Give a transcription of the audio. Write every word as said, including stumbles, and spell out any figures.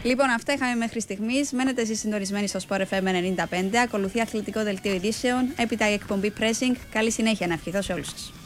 Λοιπόν, αυτά είχαμε μέχρι στιγμής. Μένετε εσείς συντονισμένοι στο Sport εφ εμ ενενήντα πέντε. Ακολουθεί αθλητικό δελτίο ειδήσεων. Έπειτα η εκπομπή Pressing. Καλή συνέχεια να ευχηθώ σε όλους σας.